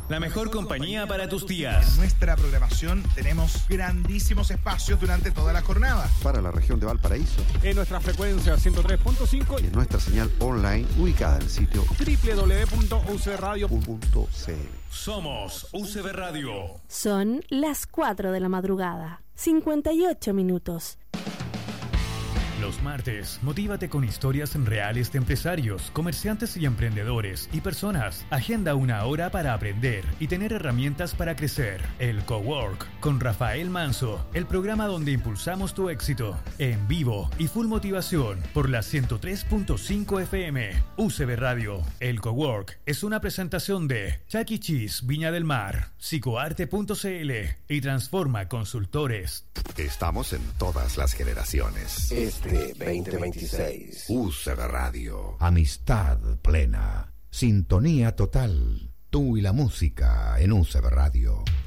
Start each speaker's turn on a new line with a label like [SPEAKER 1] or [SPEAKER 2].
[SPEAKER 1] la mejor compañía para tus días.
[SPEAKER 2] En nuestra programación tenemos grandísimos espacios durante toda la jornada.
[SPEAKER 3] Para la región de Valparaíso.
[SPEAKER 4] En nuestra frecuencia 103.5
[SPEAKER 3] y en nuestra señal online ubicada en el sitio
[SPEAKER 4] www.ucbradio.cl.
[SPEAKER 1] Somos UCB Radio.
[SPEAKER 5] Son las 4 de la madrugada, 58 minutos.
[SPEAKER 1] Los martes, motívate con historias reales de empresarios, comerciantes y emprendedores y personas. Agenda una hora para aprender y tener herramientas para crecer. El Cowork con Rafael Manso, el programa donde impulsamos tu éxito. En vivo y full motivación por la 103.5 FM. UCB Radio. El Cowork es una presentación de Chuck E. Cheese Viña del Mar, Psicoarte.cl y Transforma Consultores.
[SPEAKER 6] Estamos en todas las generaciones.
[SPEAKER 7] 2026.
[SPEAKER 6] UCB Radio.
[SPEAKER 8] Amistad plena. Sintonía total. Tú y la música en UCB Radio.